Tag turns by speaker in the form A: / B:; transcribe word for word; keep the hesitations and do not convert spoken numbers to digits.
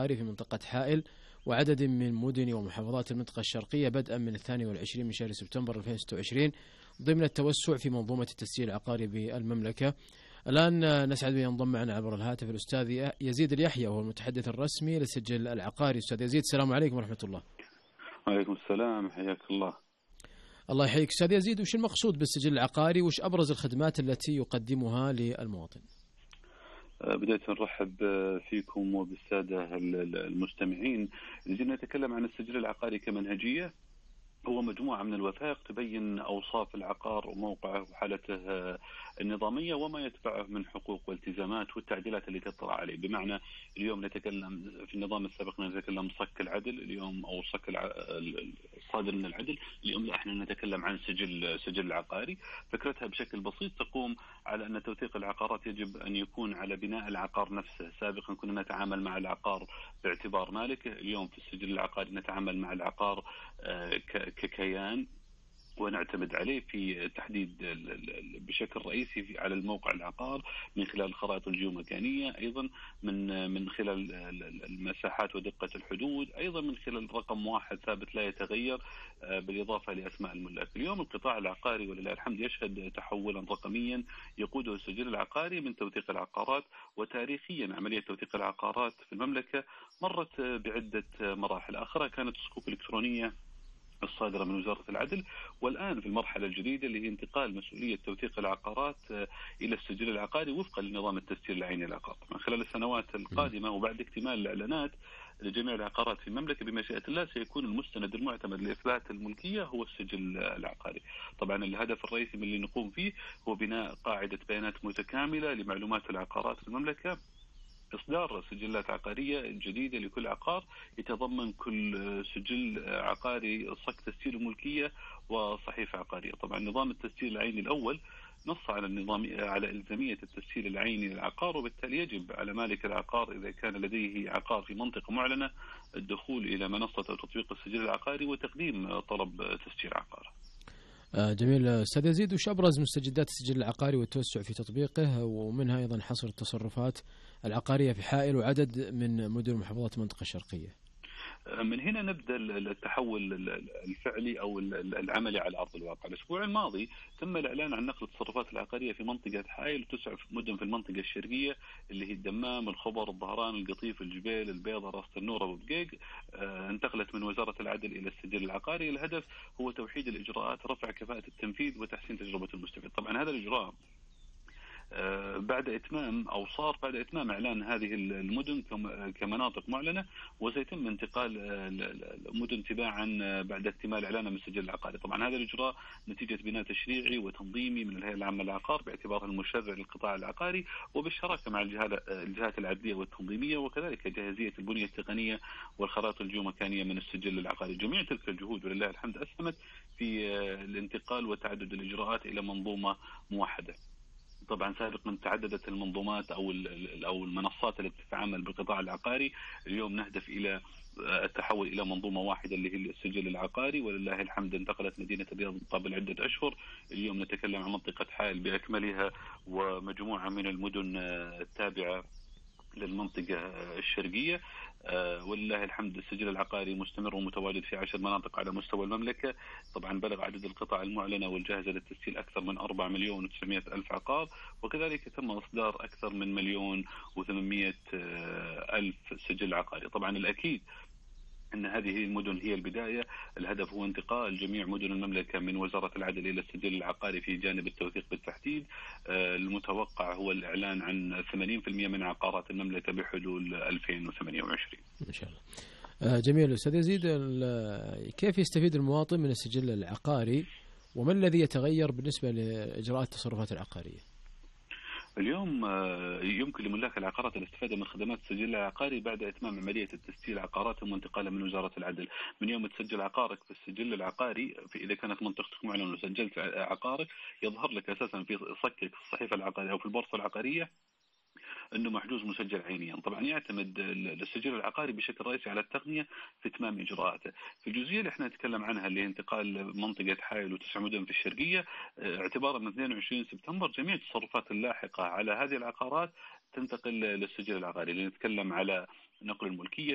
A: العقاري في منطقة حائل وعدد من مدن ومحافظات المنطقة الشرقية بدءا من الثاني والعشرين من شهر سبتمبر ألفين وستة وعشرين ضمن التوسع في منظومة التسجيل العقاري بالمملكة. الآن نسعد بأن ينضم معنا عبر الهاتف الأستاذ يزيد اليحيى وهو المتحدث الرسمي للسجل العقاري. أستاذ يزيد، السلام عليكم ورحمة الله.
B: وعليكم السلام، حياك الله.
A: الله يحييك. أستاذ يزيد، وش المقصود بالسجل العقاري وش أبرز الخدمات التي يقدمها للمواطن؟
B: بداية نرحب فيكم وبالسادة المستمعين. نجي نتكلم عن السجل العقاري كمنهجية. هو مجموعة من الوثائق تبين أوصاف العقار وموقعه وحالته النظامية وما يتبعه من حقوق والتزامات والتعديلات اللي تطلع عليه. بمعنى اليوم نتكلم في النظام السابق نتكلم صك العدل اليوم أو صك الصادر من العدل، اليوم لا، احنا نتكلم عن سجل سجل العقاري. فكرتها بشكل بسيط تقوم على أن توثيق العقارات يجب أن يكون على بناء العقار نفسه. سابقا كنا نتعامل مع العقار باعتبار مالكه، اليوم في السجل العقاري نتعامل مع العقار ككيان ونعتمد عليه في تحديد بشكل رئيسي على الموقع العقار من خلال الخرائط الجيومكانية، أيضا من من خلال المساحات ودقة الحدود، أيضا من خلال رقم واحد ثابت لا يتغير بالإضافة لأسماء الملاك. اليوم القطاع العقاري ولله الحمد يشهد تحولا رقميا يقوده السجل العقاري من توثيق العقارات. وتاريخيا عملية توثيق العقارات في المملكة مرت بعدة مراحل. آخرها كانت صكوك إلكترونية الصادرة من وزارة العدل، والآن في المرحلة الجديدة اللي هي انتقال مسؤولية توثيق العقارات إلى السجل العقاري وفقا لنظام التسجيل العيني للعقار. من خلال السنوات القادمة وبعد اكتمال الإعلانات لجميع العقارات في المملكة بمشيئة الله سيكون المستند المعتمد لإثبات الملكية هو السجل العقاري. طبعا الهدف الرئيسي من اللي نقوم فيه هو بناء قاعدة بيانات متكاملة لمعلومات العقارات في المملكة، إصدار سجلات عقارية جديدة لكل عقار يتضمن كل سجل عقاري صك تسجيل ملكية وصحيفة عقارية. طبعا نظام التسجيل العيني الأول نص على النظام على إلزامية التسجيل العيني للعقار، وبالتالي يجب على مالك العقار إذا كان لديه عقار في منطقة معلنة الدخول إلى منصة أو تطبيق السجل العقاري وتقديم طلب تسجيل عقار.
A: جميل. أستاذ يزيد، وش أبرز مستجدات السجل العقاري والتوسع في تطبيقه ومنها أيضا حصر التصرفات العقارية في حائل وعدد من مدن ومحافظات المنطقة الشرقية؟
B: من هنا نبدأ التحول الفعلي أو العملي على أرض الواقع. الأسبوع الماضي تم الإعلان عن نقل التصرفات العقارية في منطقة حائل وتسع مدن في المنطقة الشرقية اللي هي الدمام، الخبر، الظهران، القطيف، الجبيل، البيضة، راس النور، أبو بقيق. انتقلت من وزارة العدل إلى السجل العقاري. الهدف هو توحيد الإجراءات، رفع كفاءة التنفيذ وتحسين تجربة المستفيد. طبعا هذا الإجراء بعد إتمام أو صار بعد إتمام إعلان هذه المدن كمناطق معلنة، وسيتم انتقال المدن تباعا بعد اكتمال إعلانها من السجل العقاري. طبعا هذا الإجراء نتيجة بناء تشريعي وتنظيمي من الهيئة العامة للعقار باعتبارها المشرع للقطاع العقاري وبالشراكة مع الجهات العدلية والتنظيمية وكذلك جاهزية البنية التقنية والخرائط الجيومكانية من السجل العقاري. جميع تلك الجهود ولله الحمد أسهمت في الانتقال وتعدد الإجراءات إلى منظومة موحدة. طبعا سابقا تعددت المنظومات او او المنصات التي تتعامل بالقطاع العقاري، اليوم نهدف الى التحول الى منظومه واحده اللي هي السجل العقاري ولله الحمد. انتقلت مدينه الرياض قبل عده اشهر، اليوم نتكلم عن منطقه حائل باكملها ومجموعه من المدن التابعه للمنطقة الشرقية. أه ولله الحمد السجل العقاري مستمر ومتواجد في عشر مناطق على مستوى المملكة. طبعا بلغ عدد القطع المعلنة والجاهزة للتسجيل أكثر من أربعة مليون وتسعمائة ألف عقار، وكذلك تم إصدار أكثر من مليون وثمانمائة ألف سجل عقاري. طبعا الأكيد أن هذه المدن هي البداية. الهدف هو انتقال جميع مدن المملكة من وزارة العدل إلى السجل العقاري في جانب التوثيق بالتحديد. المتوقع هو الإعلان عن ثمانين بالمئة من عقارات المملكة بحلول ألفين وثمانية وعشرين
A: إن شاء الله. جميل. أستاذ يزيد، كيف يستفيد المواطن من السجل العقاري وما الذي يتغير بالنسبة لإجراء التصرفات العقارية؟
B: اليوم يمكن لملاك العقارات الاستفادة من خدمات السجل العقاري بعد إتمام عملية التسجيل عقاراتهم وانتقالها من وزارة العدل. من يوم تسجل عقارك في السجل العقاري، في إذا كانت منطقتك معلنة وسجلت عقارك، يظهر لك أساسا في صكك في الصحيفة العقارية أو في البورصة العقارية أنه محجوز مسجل عينيا. طبعا يعتمد السجل العقاري بشكل رئيسي على التقنية في إتمام إجراءاته. في الجزئية اللي احنا نتكلم عنها اللي هي انتقال منطقة حائل وتسع مدن في الشرقية، اعتبارا من اثنين وعشرين سبتمبر جميع التصرفات اللاحقة على هذه العقارات تنتقل للسجل العقاري. اللي نتكلم على نقل الملكية،